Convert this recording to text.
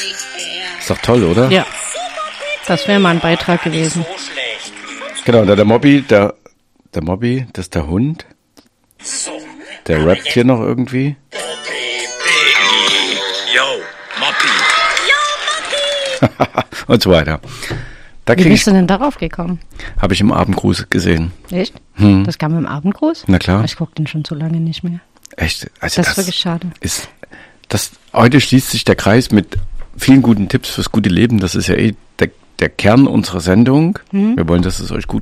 Ist doch toll, oder? Ja. Das wäre mal ein Beitrag gewesen. Genau, der Mobby, der Mobby, das ist der Hund. Der rappt hier noch irgendwie. Und so weiter. Da Wie bist du denn darauf gekommen? Habe ich im Abendgruß gesehen. Echt? Das kam im Abendgruß? Na klar. Ich gucke den schon so lange nicht mehr. Echt? Also das ist wirklich schade. Heute schließt sich der Kreis mit vielen guten Tipps fürs gute Leben. Das ist ja der Kern unserer Sendung. Wir wollen, dass es euch gut